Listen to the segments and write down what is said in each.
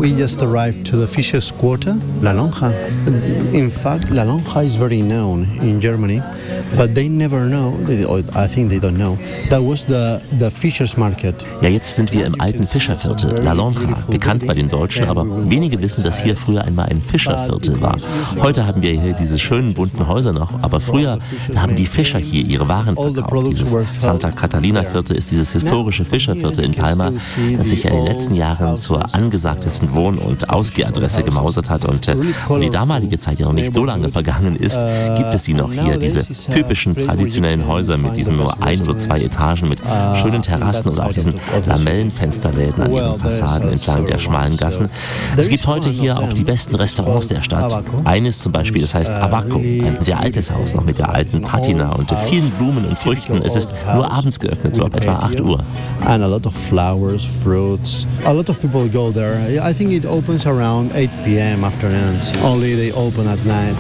we just arrived to the Fishers Quarter, La Lonja. In fact, La Lonja is very known in Germany, but they never know, or I think they don't know, that was the Fishers Market. Ja, jetzt sind wir im alten Fischerviertel, La Lonja, bekannt bei den Deutschen, aber wenige wissen, dass hier früher einmal ein Fischerviertel war. Heute haben wir hier diese schönen bunten Häuser noch, aber früher haben die Fischer hier ihre Waren verkauft. Dieses Santa Catalina Viertel ist dieses historische Fischerviertel in Palma, das sich in den letzten Jahren zur angesagtesten Wohn- und Ausgehadresse gemausert hat. Und weil die damalige Zeit ja noch nicht so lange vergangen ist, gibt es sie noch hier, diese typischen traditionellen Häuser mit diesen nur 1 oder 2 Etagen, mit schönen Terrassen und auch diesen Lamellenfensterläden an ihren Fassaden entlang der schmalen Gassen. Es gibt heute hier auch die besten Restaurants der Stadt. Eines zum Beispiel, das heißt Abaco, ein sehr altes Haus, noch mit der alten Patina und vielen Blumen und Früchten. Es ist nur abends geöffnet, so ab etwa 8 Uhr. And a lot of flowers, fruits. A lot of people go there. I think it opens around 8 p.m. afternoons. Only they open at night.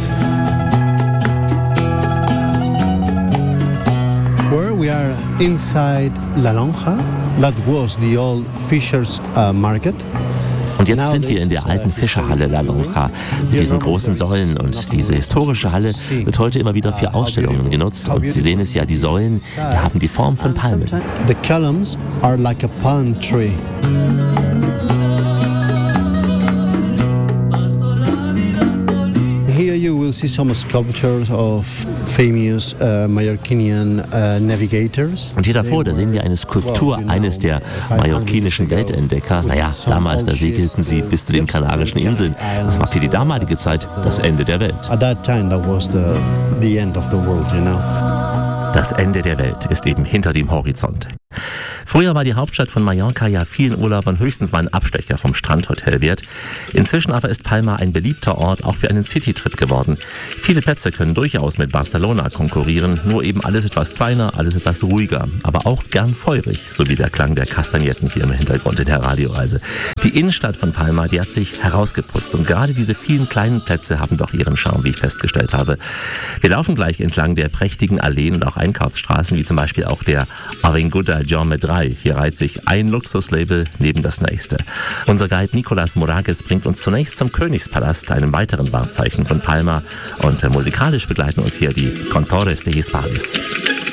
Where we are inside La Lonja, that was the old Fishers Market. Und jetzt sind wir in der alten Fischerhalle La Lonja mit diesen großen Säulen, und diese historische Halle wird heute immer wieder für Ausstellungen genutzt, und Sie sehen es ja, die Säulen, die haben die Form von Palmen. The columns are like a palm tree. Here you will see some sculptures of famous Mallorquinian navigators. Und hier davor, da sehen wir eine Skulptur eines der mallorquinischen Weltentdecker. Naja, damals, da segelten sie bis zu den Kanarischen Inseln. Das war für die damalige Zeit das Ende der Welt. At that time, that was the end of the world, you know. Das Ende der Welt ist eben hinter dem Horizont. Früher war die Hauptstadt von Mallorca ja vielen Urlaubern höchstens mal ein Abstecher vom Strandhotel wert. Inzwischen aber ist Palma ein beliebter Ort auch für einen Citytrip geworden. Viele Plätze können durchaus mit Barcelona konkurrieren, nur eben alles etwas kleiner, alles etwas ruhiger, aber auch gern feurig, so wie der Klang der Kastagnetten hier im Hintergrund in der Radioreise. Die Innenstadt von Palma, die hat sich herausgeputzt, und gerade diese vielen kleinen Plätze haben doch ihren Charme, wie ich festgestellt habe. Wir laufen gleich entlang der prächtigen Alleen und auch Einkaufsstraßen, wie zum Beispiel auch der Avinguda Jaume 3. Hier reiht sich ein Luxuslabel neben das nächste. Unser Guide Nicolas Moragues bringt uns zunächst zum Königspalast, einem weiteren Wahrzeichen von Palma, und musikalisch begleiten uns hier die Cantores de Hispalis.